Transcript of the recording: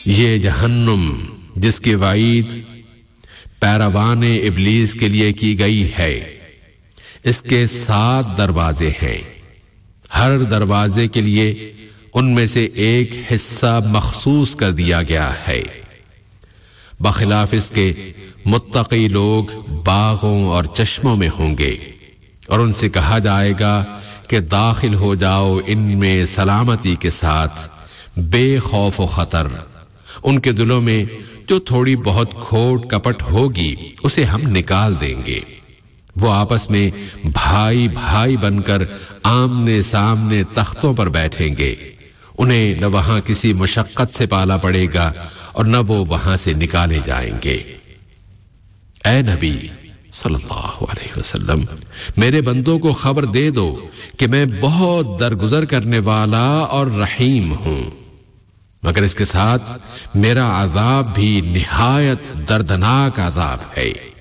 یہ جہنم جس کی وعید پیروان ابلیس کے لیے کی گئی ہے، اس کے 7 دروازے ہیں، ہر دروازے کے لیے ان میں سے ایک حصہ مخصوص کر دیا گیا ہے۔ بخلاف اس کے متقی لوگ باغوں اور چشموں میں ہوں گے، اور ان سے کہا جائے گا کہ داخل ہو جاؤ ان میں سلامتی کے ساتھ، بے خوف و خطر۔ ان کے دلوں میں جو تھوڑی بہت کھوٹ کپٹ ہوگی اسے ہم نکال دیں گے۔ وہ آپس میں بھائی بھائی بن کر آمنے سامنے تختوں پر بیٹھیں گے، انہیں نہ وہاں کسی مشقت سے پالا پڑے گا اور نہ وہ وہاں سے نکالے جائیں گے۔ اے نبی صلی اللہ علیہ وسلم، میرے بندوں کو خبر دے دو کہ میں بہت درگزر کرنے والا اور رحیم ہوں، مگر اس کے ساتھ میرا عذاب بھی نہایت دردناک عذاب ہے۔